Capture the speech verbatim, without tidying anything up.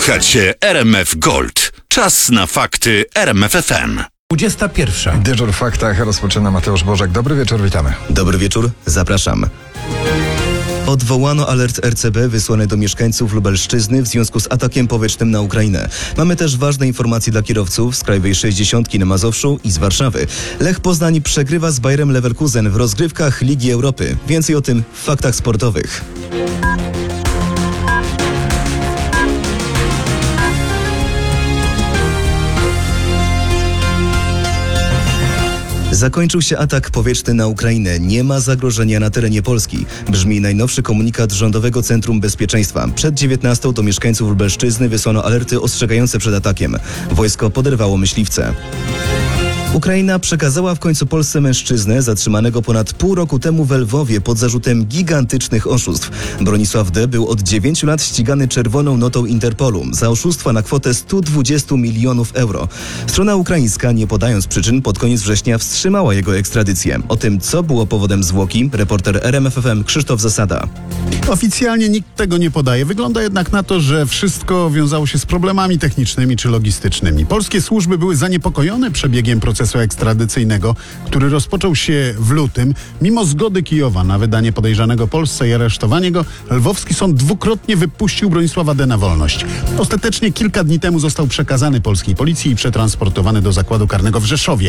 Słuchacie R M F Gold. Czas na fakty R M F F M. dwudziesta pierwsza. Dyżur w faktach rozpoczyna Mateusz Bożek. Dobry wieczór, witamy. Dobry wieczór, zapraszam. Odwołano alert R C B wysłany do mieszkańców Lubelszczyzny w związku z atakiem powietrznym na Ukrainę. Mamy też ważne informacje dla kierowców z Krajowej sześćdziesiątki na Mazowszu i z Warszawy. Lech Poznań przegrywa z Bayerem Leverkusen w rozgrywkach Ligi Europy. Więcej o tym w faktach sportowych. Zakończył się atak powietrzny na Ukrainę. Nie ma zagrożenia na terenie Polski. Brzmi najnowszy komunikat Rządowego Centrum Bezpieczeństwa. Przed dziewiętnastą do mieszkańców Lubelszczyzny wysłano alerty ostrzegające przed atakiem. Wojsko poderwało myśliwce. Ukraina przekazała w końcu Polsce mężczyznę zatrzymanego ponad pół roku temu w Lwowie pod zarzutem gigantycznych oszustw. Bronisław D. był od dziewięciu lat ścigany czerwoną notą Interpolu za oszustwa na kwotę stu dwudziestu milionów euro. Strona ukraińska, nie podając przyczyn, pod koniec września wstrzymała jego ekstradycję. O tym, co było powodem zwłoki, reporter R M F F M Krzysztof Zasada. Oficjalnie nikt tego nie podaje. Wygląda jednak na to, że wszystko wiązało się z problemami technicznymi czy logistycznymi. Polskie służby były zaniepokojone przebiegiem procesu ekstradycyjnego, który rozpoczął się w lutym. Mimo zgody Kijowa na wydanie podejrzanego Polsce i aresztowanie go, lwowski sąd dwukrotnie wypuścił Bronisława D. na wolność. Ostatecznie kilka dni temu został przekazany polskiej policji i przetransportowany do zakładu karnego w Rzeszowie.